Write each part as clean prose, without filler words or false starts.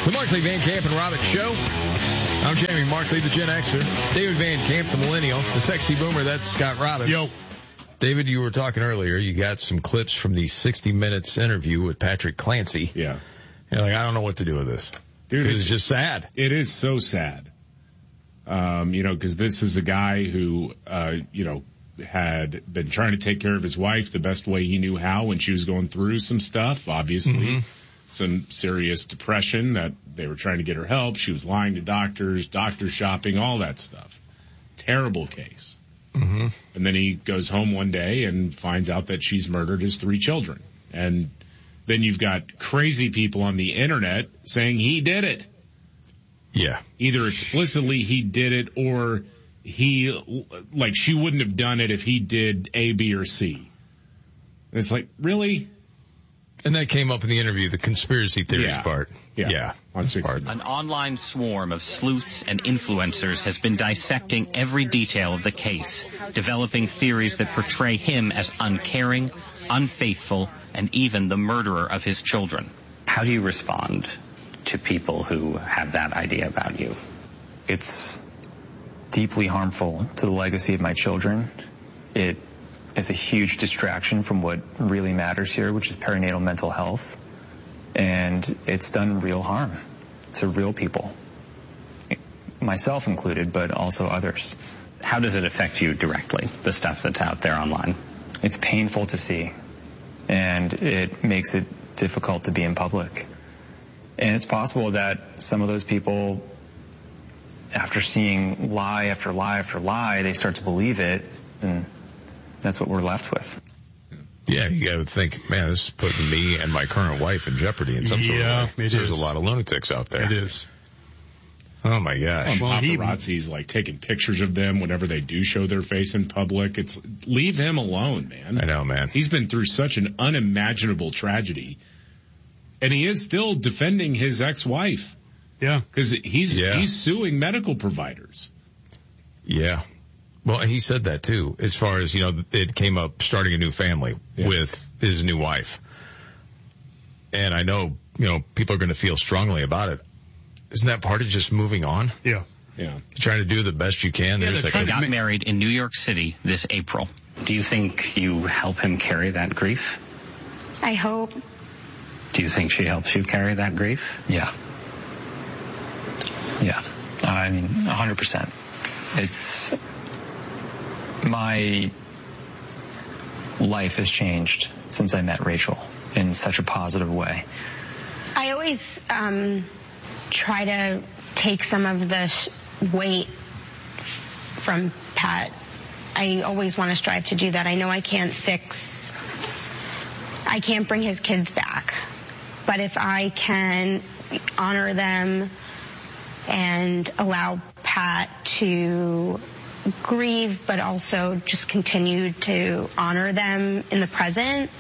The Markley, Van Camp, and Robbins Show. I'm Jamie Markley, the Gen Xer. David Van Camp, the Millennial. The Sexy Boomer, that's Scott Robbins. Yo. David, you were talking earlier. You got some clips from the 60 Minutes interview with Patrick Clancy. Yeah. You're like, I don't know what to do with this. Dude, it's just sad. It is so sad. Because this is a guy who, had been trying to take care of his wife the best way he knew how when she was going through some stuff, obviously. Some serious depression that they were trying to get her help. She was lying to doctor shopping, all that stuff. Terrible case. And then he goes home one day and finds out that she's murdered his 3 children. And then you've got crazy people on the internet saying he did it. Yeah. Either explicitly he did it or she wouldn't have done it if he did A, B, or C. And it's like, really? And that came up in the interview, the conspiracy theories part. Yeah. On 60. An online swarm of sleuths and influencers has been dissecting every detail of the case, developing theories that portray him as uncaring, unfaithful, and even the murderer of his children. How do you respond to people who have that idea about you? It's deeply harmful to the legacy of my children. It is a huge distraction from what really matters here, which is perinatal mental health. And it's done real harm to real people, myself included, but also others. How does it affect you directly, the stuff that's out there online? It's painful to see, and it makes it difficult to be in public. And it's possible that some of those people, after seeing lie after lie after lie, they start to believe it, and that's what we're left with. Yeah, you got to think, man, this is putting me and my current wife in jeopardy in some sort of way. There's a lot of lunatics out there. It is. Oh, my gosh. Well, paparazzi's like taking pictures of them whenever they do show their face in public. It's leave him alone, man. I know, man. He's been through such an unimaginable tragedy. And he is still defending his ex-wife. Yeah. Because he's suing medical providers. Yeah. Well, he said that too, as far as, it came up starting a new family with his new wife. And I know, people are going to feel strongly about it. Isn't that part of just moving on? Yeah. Yeah. Trying to do the best you can. They got married in New York City this April. Do you think you help him carry that grief? I hope. Do you think she helps you carry that grief? Yeah. Yeah. 100%. It's... My life has changed since I met Rachel in such a positive way. I always try to take some of the weight from Pat. I always want to strive to do that. I know I can't bring his kids back. But if I can honor them and allow Pat to grieve, but also just continue to honor them in the present,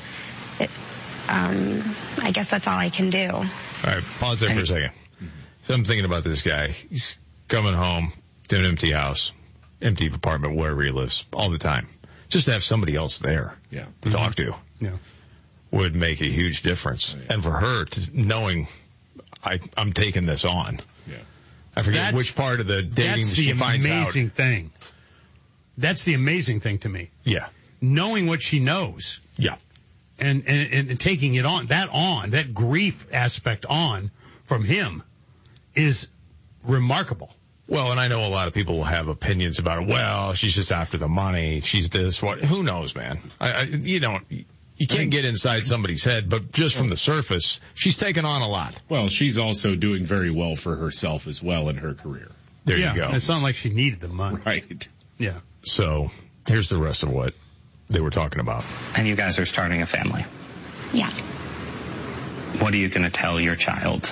I guess that's all I can do. All right, pause there for a second. So I'm thinking about this guy. He's coming home to an empty house, empty apartment, wherever he lives, all the time. Just to have somebody else there to talk to would make a huge difference. Oh, yeah. And for her to knowing I'm taking this on. Yeah. I forget which part of the dating she finds out. That's the amazing thing. That's the amazing thing to me. Yeah. Knowing what she knows. Yeah. And taking it on, that grief aspect on from him is remarkable. Well, and I know a lot of people will have opinions about it. Well, she's just after the money. She's this, what, who knows, man? You can't get inside somebody's head, but just from the surface, she's taken on a lot. Well, she's also doing very well for herself as well in her career. There you go. It's not like she needed the money. Right. Yeah. So here's the rest of what they were talking about. And you guys are starting a family. Yeah. What are you going to tell your child?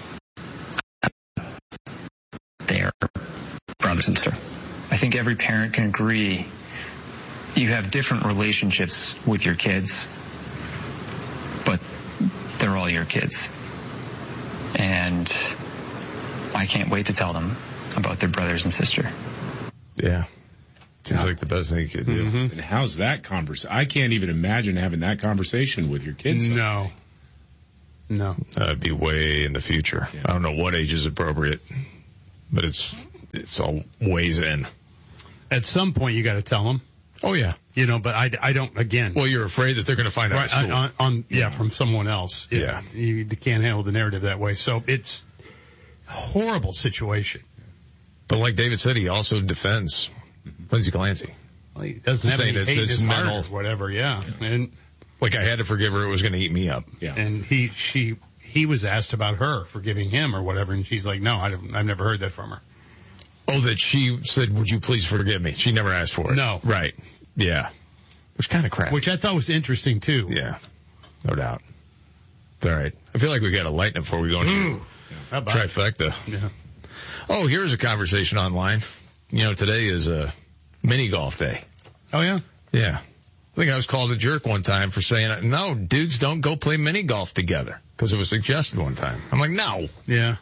Their brothers and sisters. I think every parent can agree you have different relationships with your kids, but they're all your kids. And I can't wait to tell them about their brothers and sister. Yeah. Seems like the best thing you could do. Mm-hmm. And how's that conversation? I can't even imagine having that conversation with your kids. No. No. That'd be way in the future. Yeah. I don't know what age is appropriate, but it's all ways in. At some point, you got to tell them. Oh, yeah. You know, but I don't, again. Well, you're afraid that they're going to find out at school. From someone else. Yeah. You can't handle the narrative that way. So it's a horrible situation. But like David said, he also defends Lindsey Clancy. Well, he doesn't have any hate in his heart or whatever, yeah. And like, I had to forgive her. It was going to eat me up. Yeah. And he was asked about her forgiving him or whatever, and she's like, no, I've never heard that from her. Oh, that she said, would you please forgive me? She never asked for it. No. Right. Yeah. Which kind of crap. Which I thought was interesting, too. Yeah. No doubt. All right. I feel like we got to lighten it before we go into trifecta. Yeah. Oh, here's a conversation online. You know, today is a mini golf day. Oh, yeah? Yeah. I think I was called a jerk one time for saying, no, dudes don't go play mini golf together, because it was suggested one time. I'm like, no. Yeah.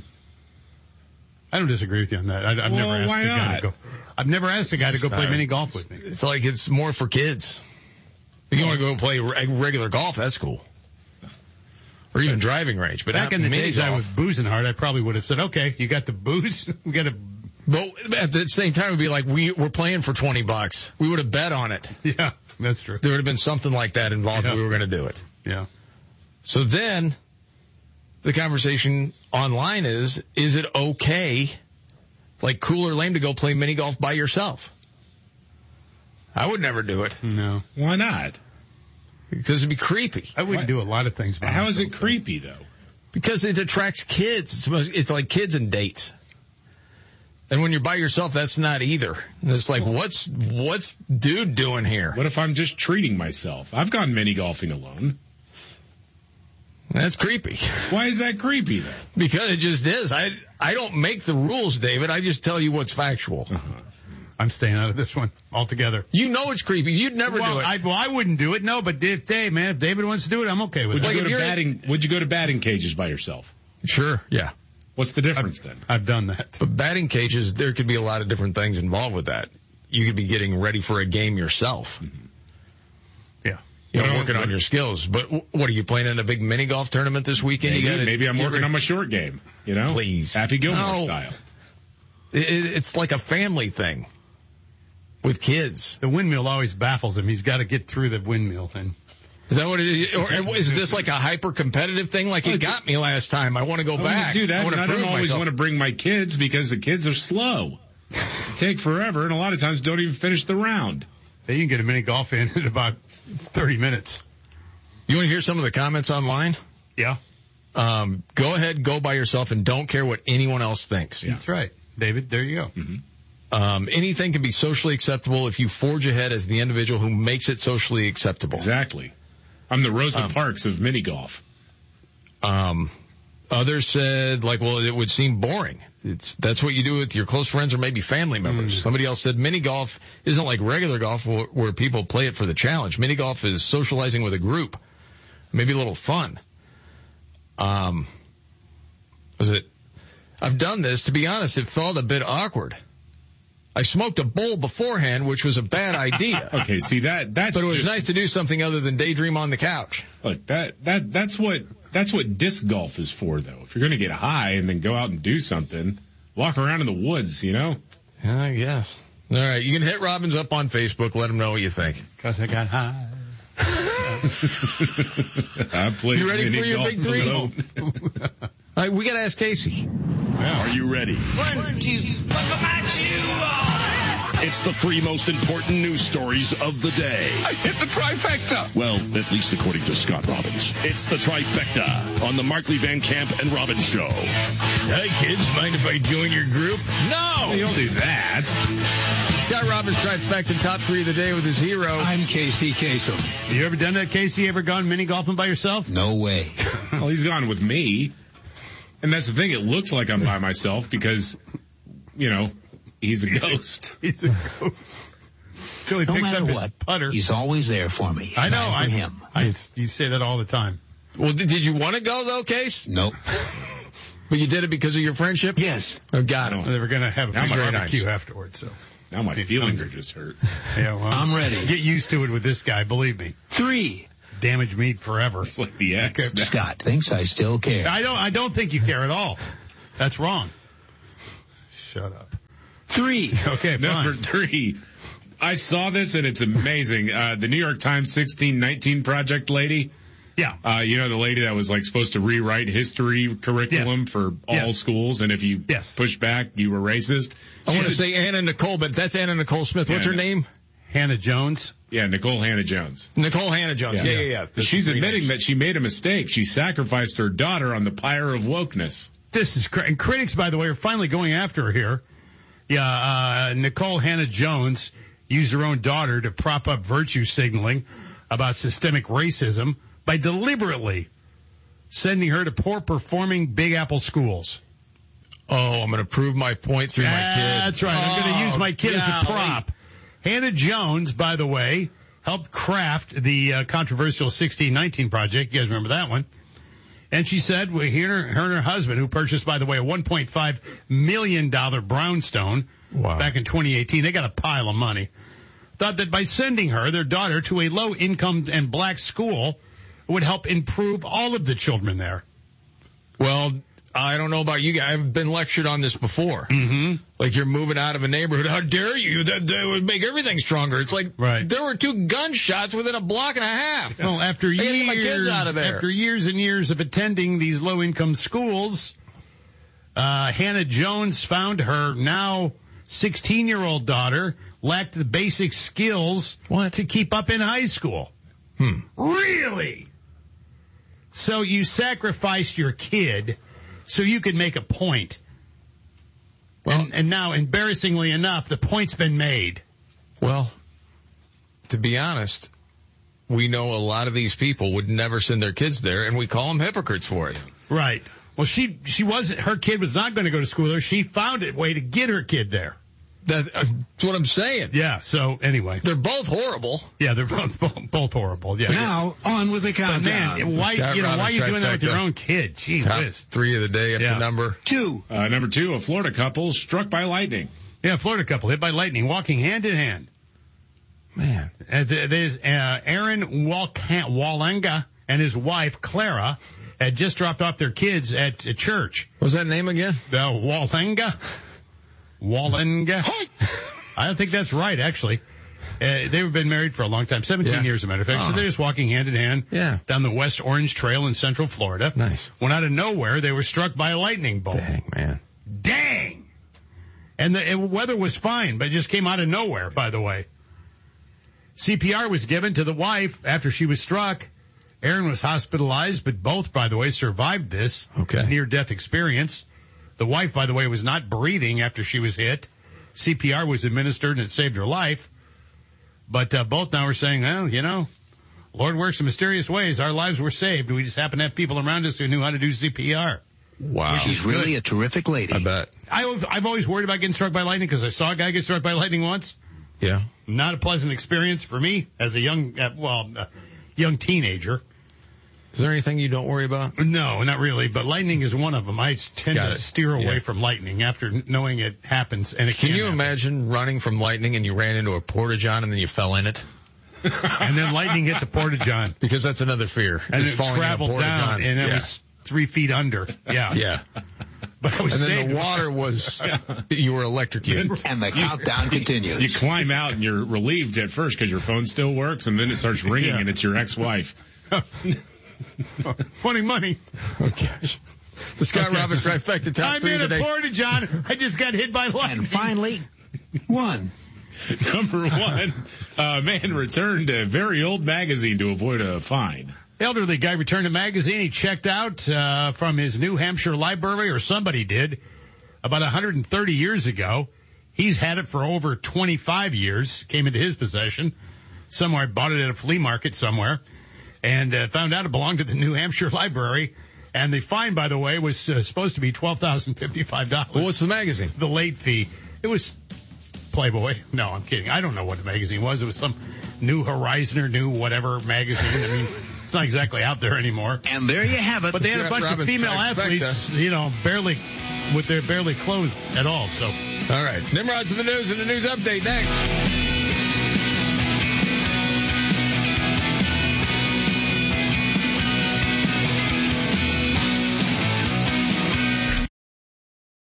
I don't disagree with you on that. I've never asked a guy to go. I've never asked a guy to go play mini golf with me. It's like it's more for kids. If you want to go play regular golf, that's cool. Or even driving range. But back in the days I was boozing hard, I probably would have said, okay, you got the booze? We got to. But at the same time, it would be like, we're playing for $20. We would have bet on it. Yeah, that's true. There would have been something like that involved if we were going to do it. Yeah. So then, the conversation online is it okay, like cool or lame, to go play mini golf by yourself? I would never do it. No. Why not? Because it'd be creepy. I wouldn't do a lot of things by myself. How is it creepy, though? Because it attracts kids. It's like kids and dates. And when you're by yourself, that's not either. And it's like, what's dude doing here? What if I'm just treating myself? I've gone mini golfing alone. That's creepy. Why is that creepy, though? Because it just is. I don't make the rules, David. I just tell you what's factual. I'm staying out of this one altogether. You know it's creepy. You'd never do it. I wouldn't do it, no, but if David wants to do it, I'm okay with it. Would you go to batting cages by yourself? Sure, yeah. What's the difference then? I've done that. But batting cages, there could be a lot of different things involved with that. You could be getting ready for a game yourself. Mm-hmm. Yeah. You know, working on your skills. But what, are you playing in a big mini golf tournament this weekend? Maybe I'm working on my short game, you know? Please. Happy Gilmore style. It's like a family thing with kids. The windmill always baffles him. He's got to get through the windmill thing. Is that what it is? Or is this like a hyper-competitive thing? Like, it got me last time. I want to go back. Do that. I don't always want to bring my kids because the kids are slow. They take forever, and a lot of times don't even finish the round. You can get a mini golf in about 30 minutes. You want to hear some of the comments online? Yeah. Go ahead, go by yourself, and don't care what anyone else thinks. Yeah. That's right. David, there you go. Mm-hmm. Anything can be socially acceptable if you forge ahead as the individual who makes it socially acceptable. Exactly. I'm the Rosa Parks of mini golf. Others said, like, well, it would seem boring. That's what you do with your close friends or maybe family members. Somebody else said mini golf isn't like regular golf where people play it for the challenge. Mini golf is socializing with a group. Maybe a little fun. I've done this. To be honest, it felt a bit awkward. I smoked a bowl beforehand, which was a bad idea. Okay, see that's. But it was nice to do something other than daydream on the couch. Look, that's what disc golf is for, though. If you're going to get high and then go out and do something, walk around in the woods, you know. Yeah, I guess. All right, you can hit Robbins up on Facebook. Let him know what you think. 'Cause I got high. You ready for your big three? All right, we got to ask Casey. Are you ready? 1, 2, it's the 3 most important news stories of the day. I hit the trifecta. Well, at least according to Scott Robbins. It's the trifecta on the Markley Van Camp and Robbins Show. Hey, kids, mind if I join your group? No! You don't do that. Scott Robbins trifecta, top 3 of the day with his hero. I'm Casey Kasem. You ever done that, Casey? Ever gone mini golfing by yourself? No way. Well, he's gone with me. And that's the thing. It looks like I'm by myself because, you know, he's a ghost. He's a ghost. Till he no picks matter up what, his putter. He's always there for me. I know. For him. You say that all the time. Well, did you want to go, though, Case? Nope. But you did it because of your friendship? Yes. Oh, got it. Well, they were going to have a barbecue afterwards, so. Now my feelings are just hurt. Yeah, well, I'm ready. Get used to it with this guy, believe me. 3. damage me forever. It's like the X. Okay. Scott thinks I still care. I don't think you care at all. That's wrong. Shut up. 3. Okay, Number fine. 3. I saw this and it's amazing. The New York Times 1619 Project lady. Yeah. You know, the lady that was like supposed to rewrite history curriculum for all schools, and if you pushed back, you were racist. I want to say Anna Nicole, but that's Anna Nicole Smith. What's her name? Hannah Jones. Yeah, Nicole Hannah Jones. Nicole Hannah Jones. Yeah. She's admitting that she made a mistake. She sacrificed her daughter on the pyre of wokeness. This is and critics, by the way, are finally going after her here. Yeah, Nicole Hannah Jones used her own daughter to prop up virtue signaling about systemic racism by deliberately sending her to poor-performing Big Apple schools. Oh, I'm going to prove my point through my kid. That's right. I'm going to use my kid as a prop. Hannah Jones, by the way, helped craft the controversial 1619 Project. You guys remember that one? And she said, her and her husband, who purchased, by the way, a $1.5 million brownstone back in 2018, they got a pile of money, thought that by sending her, their daughter, to a low-income and black school would help improve all of the children there. Well, I don't know about you guys. I've been lectured on this before. Mm-hmm. Like you're moving out of a neighborhood. How dare you? That would make everything stronger. It's like there were 2 gunshots within a block and a half. Well, after years, get my kids out of there. After years and years of attending these low-income schools, Hannah Jones found her now 16-year-old daughter lacked the basic skills to keep up in high school. Really? So you sacrificed your kid so you could make a point. Well, and now, embarrassingly enough, the point's been made. Well, to be honest, we know a lot of these people would never send their kids there, and we call them hypocrites for it. Right. Well, she wasn't, her kid was not going to go to school there. She found a way to get her kid there. That's what I'm saying. Yeah, so anyway. They're both horrible. Yeah, they're both horrible. Yeah. Now, on with the countdown. But man, why are you doing that with your own kid? Gee whiz. 3 of the day up to number 2. Number 2, a Florida couple struck by lightning. Yeah, a Florida couple hit by lightning, walking hand in hand. Man. There's Aaron Wallenga and his wife, Clara, had just dropped off their kids at church. What's that name again? Wallenga. I don't think that's right, actually. They've been married for a long time, 17 years, as a matter of fact. So they're just walking hand in hand down the West Orange Trail in Central Florida. Nice. When out of nowhere, they were struck by a lightning bolt. Dang, man. Dang! And the weather was fine, but it just came out of nowhere, by the way. CPR was given to the wife after she was struck. Aaron was hospitalized, but both, by the way, survived this near-death experience. The wife, by the way, was not breathing after she was hit. CPR was administered and it saved her life. But both now are saying, well, you know, Lord works in mysterious ways. Our lives were saved. We just happen to have people around us who knew how to do CPR. Wow. She's really a terrific lady. I bet. I've always worried about getting struck by lightning because I saw a guy get struck by lightning once. Yeah. Not a pleasant experience for me as a young teenager. Is there anything you don't worry about? No, not really, but lightning is one of them. I tend to steer away from lightning after knowing it happens. And Can you imagine running from lightning and you ran into a porta-john and then you fell in it? And then lightning hit the porta-john. Because that's another fear. And it traveled down and it was 3 feet under. Yeah. Yeah. But I was and then the water was, you were electrocuted. And the countdown continues. You climb out and you're relieved at first because your phone still works, and then it starts ringing and it's your ex-wife. Funny money. Oh, gosh. The Scott Robbins trifecta top I'm 3 in today. a porta-john. I just got hit by lightning. And finally, 1. Number 1, a man returned a very old magazine to avoid a fine. Elderly guy returned a magazine he checked out from his New Hampshire library, or somebody did, about 130 years ago. He's had it for over 25 years, came into his possession. Somewhere, bought it at a flea market somewhere, and found out it belonged to the New Hampshire library. And the fine, by the way, was supposed to be $12,055. Well, what's the magazine? The late fee. It was Playboy. No, I'm kidding. I don't know what the magazine was. It was some New Horizon or New whatever magazine. I mean, it's not exactly out there anymore. And there you have it. But they had a bunch of female athletes, barely clothed at all. So, all right. Nimrod's in the news and the news update next.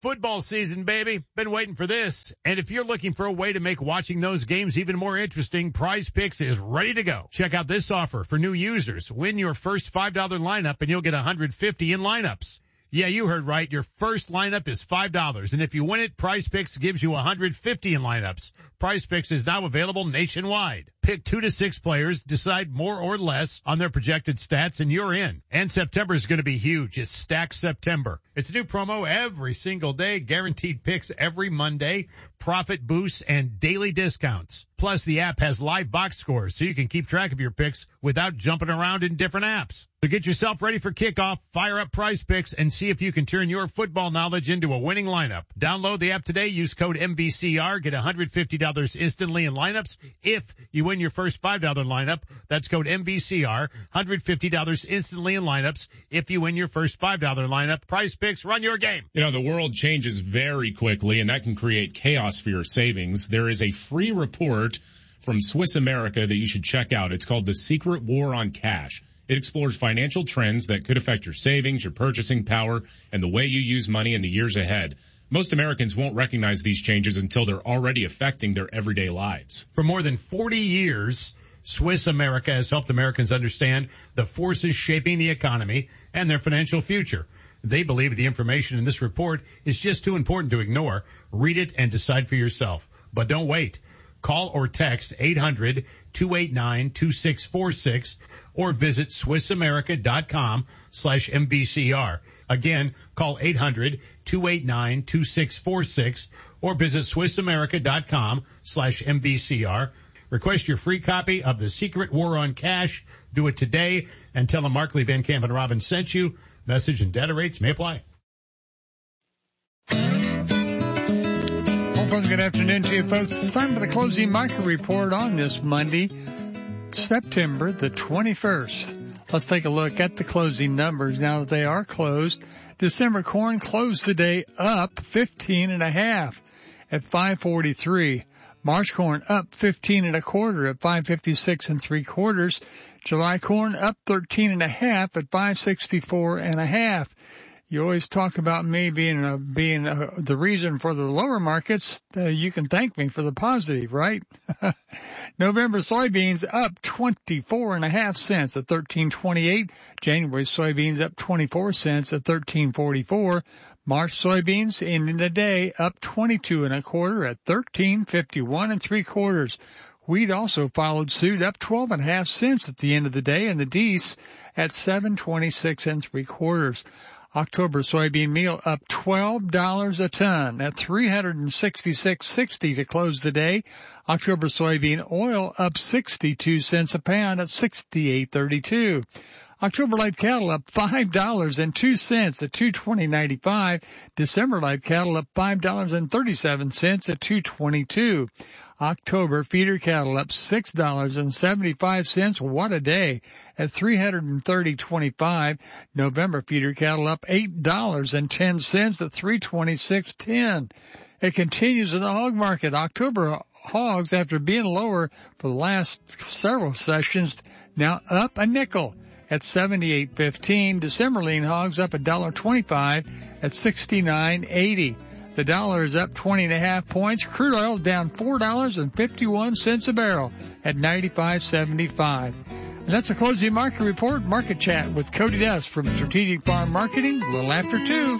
football season, baby. Been waiting for this. And if you're looking for a way to make watching those games even more interesting, Prize Picks is ready to go. Check out this offer for new users. Win your first $5 lineup and you'll get $150 in lineups. Yeah, you heard right. Your first lineup is $5. And if you win it, Prize Picks gives you $150 in lineups. Prize Picks is now available nationwide. Pick 2 to 6 players, decide more or less on their projected stats, and you're in. And September is going to be huge. It's Stack September. It's a new promo every single day, guaranteed picks every Monday, profit boosts, and daily discounts. Plus, the app has live box scores, so you can keep track of your picks without jumping around in different apps. So get yourself ready for kickoff, fire up Prize Picks, and see if you can turn your football knowledge into a winning lineup. Download the app today, use code MVCR, get $150 instantly in lineups if you win your first $5 lineup. That's code MVCR, $150 instantly in lineups if you win your first $5 lineup. Prize Picks, run your game. You know, the world changes very quickly, and that can create chaos for your savings. There is a free report from Swiss America that you should check out. It's called The Secret War on Cash. It explores financial trends that could affect your savings, your purchasing power, and the way you use money in the years ahead. Most Americans won't recognize these changes until they're already affecting their everyday lives. For more than 40 years, Swiss America has helped Americans understand the forces shaping the economy and their financial future. They believe the information in this report is just too important to ignore. Read it and decide for yourself. But don't wait. Call or text 800-289-2646 or visit SwissAmerica.com/MVCR. Again, call 800-289-2646 or visit SwissAmerica.com/MVCR. Request your free copy of The Secret War on Cash. Do it today and tell them Markley, Van Camp, and Robin sent you. Message and data rates may apply. Good afternoon to you folks. It's time for the closing market report on this Monday, September the 21st. Let's take a look at the closing numbers now that they are closed. December corn closed the day up 15.5 at 5.43. March corn up 15 1/4 at 5.56 3/4. July corn up 13.5 at 5.64 1/2. You always talk about me being the reason for the lower markets. You can thank me for the positive, right? November soybeans up 24.5 cents at 13.28. January soybeans up 24 cents at 13.44. March soybeans ending the day up 22 1/4 at 13.51 3/4. Wheat also followed suit, up 12.5 cents at the end of the day, and the Dees at 7.26 3/4. October soybean meal up $12 a ton at $366.60 to close the day. October soybean oil up 62 cents a pound at $68.32. October live cattle up $5.02 at $220.95. December live cattle up $5.37 at $222. October feeder cattle up $6.75. What a day at $330.25. November feeder cattle up $8.10 at $326.10. It continues in the hog market. October hogs, after being lower for the last several sessions, now up a nickel at 78.15. December lean hogs up $1.25 at 69.80. The dollar is up 20.5 points. Crude oil down $4.51 a barrel at 95.75. And that's a closing market report. Market chat with Cody Dess from Strategic Farm Marketing a little after 2.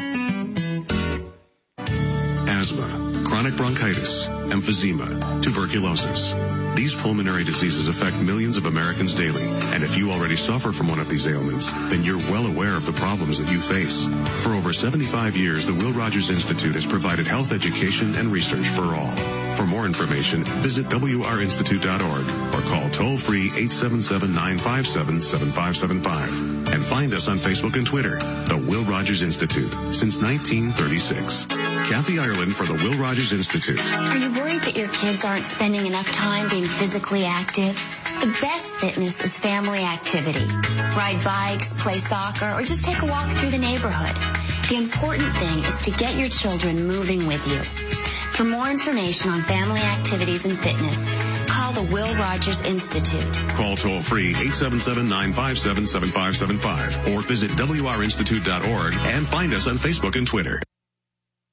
Asthma, chronic bronchitis, emphysema, tuberculosis. These pulmonary diseases affect millions of Americans daily. And if you already suffer from one of these ailments, then you're well aware of the problems that you face. For over 75 years, the Will Rogers Institute has provided health education and research for all. For more information, visit WRInstitute.org or call toll-free 877-957-7575. And find us on Facebook and Twitter, the Will Rogers Institute, since 1936. Kathy Ireland for the Will Rogers Institute. Are you worried that your kids aren't spending enough time being physically active? The best fitness is family activity. Ride bikes, play soccer, or just take a walk through the neighborhood. The important thing is to get your children moving with you. For more information on family activities and fitness, call the Will Rogers Institute. Call toll-free 877-957-7575 or visit WRInstitute.org and find us on Facebook and Twitter.